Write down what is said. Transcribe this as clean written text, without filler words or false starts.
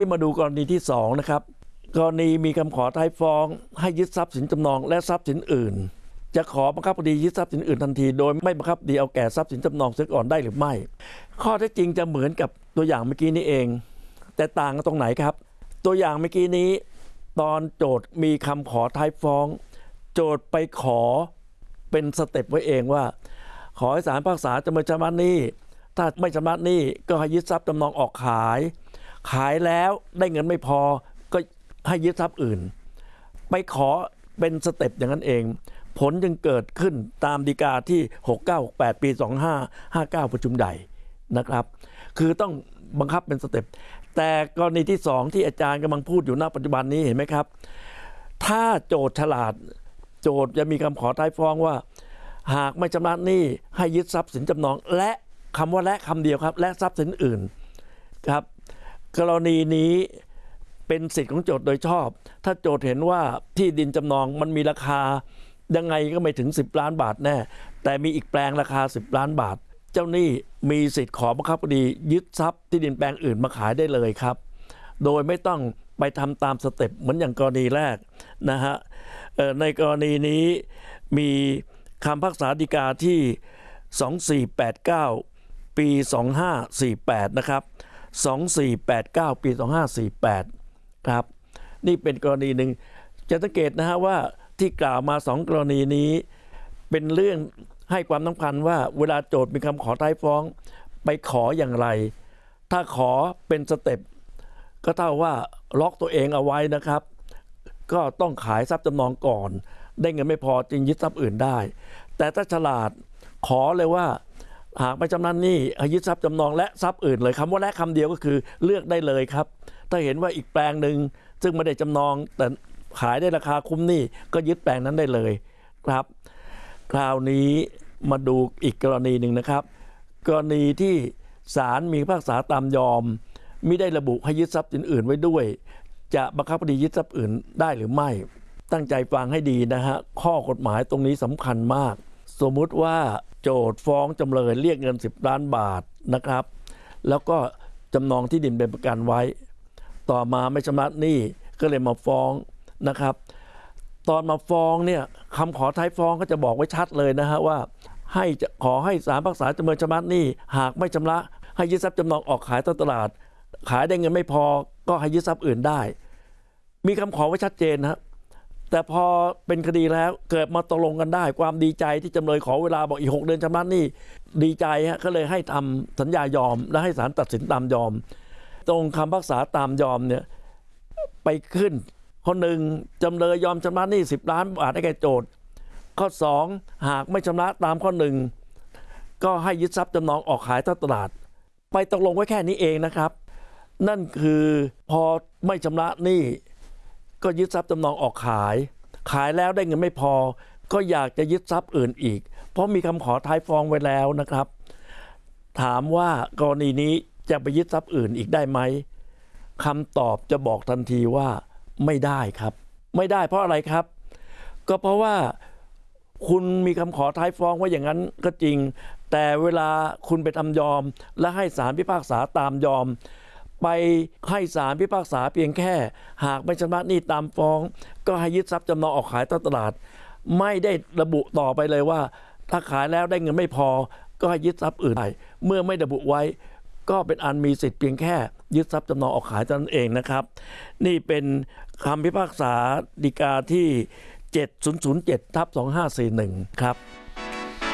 มาดูกรณีที่2นะครับกรณีมีคำขอท้ายฟ้องให้ยึดทรัพย์สินจำนองและทรัพย์สินอื่นจะขอบังคับคดียึดทรัพย์สินอื่นทันทีโดยไม่บังคับคดีเอาแก่ทรัพย์สินจำนองเสียก่อนได้หรือไม่ข้อเท็จจริงจะเหมือนกับตัวอย่างเมื่อกี้นี้เองแต่ต่างกันตรงไหนครับตัวอย่างเมื่อกี้นี้ตอนโจทก์มีคำขอท้ายฟ้องโจทก์ไปขอเป็นสเต็ปไว้เองว่าขอให้ศาลพิพากษาจำเลยชำระหนี้ถ้าไม่ชำระหนี้ก็ให้ยึดทรัพย์จำนองออกขายแล้วได้เงินไม่พอก็ให้ยึดทรัพย์อื่นไปขอเป็นสเต็ปอย่างนั้นเองผลจึงเกิดขึ้นตามฎีกาที่6968ปี2559ประชุมใหญ่นะครับคือต้องบังคับเป็นสเต็ปแต่กรณีที่2ที่อาจารย์กำลังพูดอยู่ณปัจจุบันนี้เห็นไหมครับถ้าโจทก์ฉลาดโจทก์จะมีคำขอท้ายฟ้องว่าหากไม่ชำระหนี้ให้ยึดทรัพย์สินจำนองและคำว่าและคำเดียวครับและทรัพย์สินอื่นครับกรณีนี้เป็นสิทธิ์ของโจทก์โดยชอบถ้าโจทก์เห็นว่าที่ดินจำนองมันมีราคายังไงก็ไม่ถึง10 ล้านบาทแน่แต่มีอีกแปลงราคา10 ล้านบาทเจ้าหนี้มีสิทธิ์ขอบังคับคดียึดทรัพย์ที่ดินแปลงอื่นมาขายได้เลยครับโดยไม่ต้องไปทำตามสเต็ปเหมือนอย่างกรณีแรกนะฮะในกรณีนี้มีคำพิพากษาฎีกาที่2489ปี2548นะครับ2489ปี2548ครับนี่เป็นกรณีหนึ่งจะสังเกตนะฮะว่าที่กล่าวมา2กรณีนี้เป็นเรื่องให้ความสำคัญว่าเวลาโจทก์มีคำขอท้ายฟ้องไปขออย่างไรถ้าขอเป็นสเต็ปก็เท่าว่าล็อกตัวเองเอาไว้นะครับก็ต้องขายทรัพย์จำนองก่อนได้เงินไม่พอจึงยึดทรัพย์อื่นได้แต่ถ้าฉลาดขอเลยว่าหากไม่ชำระหนี้ให้ยึดทรัพย์จำนองและทรัพย์อื่นเลยคำว่าและคำเดียวก็คือเลือกได้เลยครับถ้าเห็นว่าอีกแปลงหนึ่งซึ่งไม่ได้จำนองแต่ขายได้ราคาคุ้มหนี้ก็ยึดแปลงนั้นได้เลยครับคราวนี้มาดูอีกกรณีหนึ่งนะครับกรณีที่ศาลมีพิพากษาตามยอมมิได้ระบุให้ยึดทรัพย์สินอื่นไว้ด้วยจะบังคับคดียึดทรัพย์อื่นได้หรือไม่ตั้งใจฟังให้ดีนะฮะข้อกฎหมายตรงนี้สำคัญมากสมมุติว่าโจทก์ฟ้องจำเลยเรียกเงิน10 ล้านบาทนะครับแล้วก็จำนองที่ดินเป็นประกันไว้ต่อมาไม่ชำระหนี้ก็เลยมาฟ้องนะครับตอนมาฟ้องเนี่ยคำขอท้ายฟ้องก็จะบอกไว้ชัดเลยนะฮะว่าขอให้ศาลพิพากษาจำเลยชำระหนี้หากไม่ชำระให้ยึดทรัพย์จำนองออกขายตลาดขายได้เงินไม่พอก็ให้ยึดทรัพย์อื่นได้มีคำขอไว้ชัดเจนนะแต่พอเป็นคดีแล้วเกิดมาตกลงกันได้ความดีใจที่จำเลยขอเวลาบอกอีก6 เดือนชำระหนี้ดีใจฮะก็เลยให้ทำสัญญายอมและให้ศาลตัดสินตามยอมตรงคำพิพากษาตามยอมเนี่ยไปขึ้นข้อ1จำเลยยอมชำระหนี้10 ล้านบาทให้แก่โจทก์ข้อ2หากไม่ชำระตามข้อ1ก็ให้ยึดทรัพย์จำนองออกขายตลาดไปตกลงไว้แค่นี้เองนะครับนั่นคือพอไม่ชำระหนี้ก็ยึดทรัพย์จำนองออกขายแล้วได้เงินไม่พอก็อยากจะยึดทรัพย์อื่นอีกเพราะมีคำขอท้ายฟ้องไว้แล้วนะครับถามว่ากรณีนี้จะไปยึดทรัพย์อื่นอีกได้ไหมคำตอบจะบอกทันทีว่าไม่ได้ครับไม่ได้เพราะอะไรครับก็เพราะว่าคุณมีคำขอท้ายฟ้องไว้อย่างนั้นก็จริงแต่เวลาคุณไปทำยอมและให้ศาลพิพากษาตามยอมไปให้ศาลพิพากษาเพียงแค่หากไม่ชำระหนี้ตามฟ้องก็ให้ยึดทรัพย์จำนองออกขายตลาดไม่ได้ระบุต่อไปเลยว่าถ้าขายแล้วได้เงินไม่พอก็ให้ยึดทรัพย์อื่นได้เมื่อไม่ระบุไว้ก็เป็นอันมีสิทธิ์เพียงแค่ยึดทรัพย์จำนองออกขายเท่านั้นเองนะครับนี่เป็นคำพิพากษาฎีกาที่7007/2541ครับ